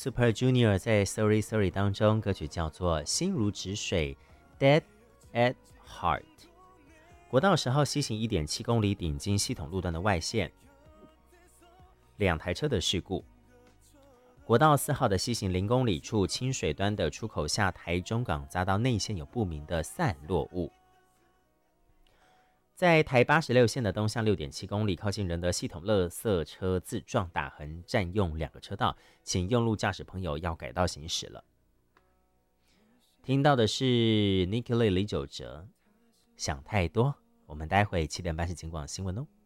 Super Junior 在 Sorry Sorry 当中，歌曲叫做心如止水 Dead at Heart。国道10号西行 1.7 公里顶经系统路段的外线，2台车的事故。国道4号的西行0公里处清水端的出口下台中港匝道内线有不明的散落物。在台86线的东向 6.7 公里，靠近仁德系统垃圾车自撞打横占用2个车道，请用路驾驶朋友要改道行驶了。听到的是 Nicky Lee 李玖哲，想太多。我们待会7点半是警广新闻哦。